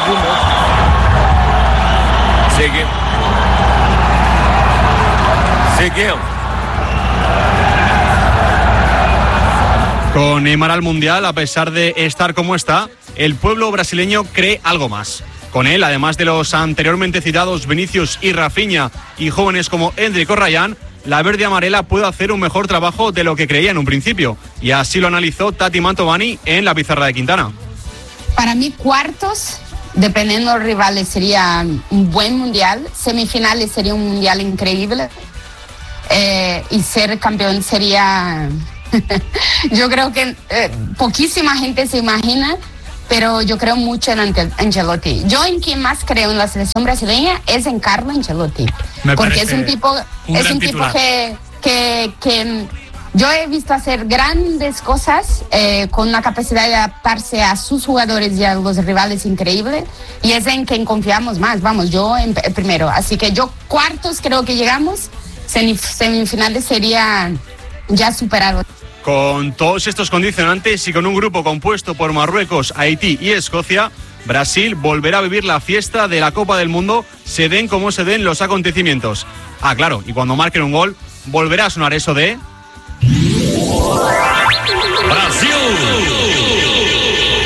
segundos. Sigue. Con Neymar al Mundial, a pesar de estar como está, el pueblo brasileño cree algo más. Con él, además de los anteriormente citados Vinicius y Rafinha y jóvenes como Endrick o Ryan, la verde amarela puede hacer un mejor trabajo de lo que creía en un principio. Y así lo analizó Tati Mantovani en la pizarra de Quintana. Para mí, cuartos, dependiendo de los rivales, sería un buen mundial. Semifinales sería un mundial increíble. Y ser campeón sería... Yo creo que poquísima gente se imagina, pero yo creo mucho en Ancelotti. Yo en quien más creo en la selección brasileña es en Carlo Ancelotti, porque es un tipo que yo he visto hacer grandes cosas con una capacidad de adaptarse a sus jugadores y a los rivales increíble, y es en quien confiamos más. Vamos, yo primero, así que yo cuartos creo que llegamos, semifinales sería ya superado. Con todos estos condicionantes y con un grupo compuesto por Marruecos, Haití y Escocia, Brasil volverá a vivir la fiesta de la Copa del Mundo, se den como se den los acontecimientos. Ah, claro, y cuando marquen un gol, volverá a sonar eso de... ¡Brasil!